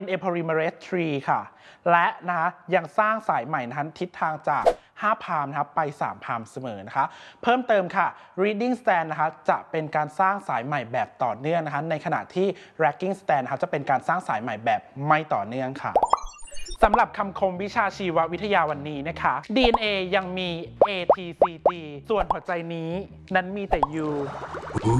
DNA polymerase 3 ค่ะและนะคะยังสร้างสายใหม่นะคะทิศทางจาก5 พามนะครับไป3 พามเสมอนะคะเพิ่มเติมค่ะ reading strand นะคะจะเป็นการสร้างสายใหม่แบบต่อเนื่องนะคะในขณะที่ ragging strand นะคะจะเป็นการสร้างสายใหม่แบบไม่ต่อเนื่องค่ะสำหรับคำคมวิชาชีววิทยาวันนี้นะคะ DNA ยังมี A T C G ส่วนหัวใจนี้นั้นมีแต่ U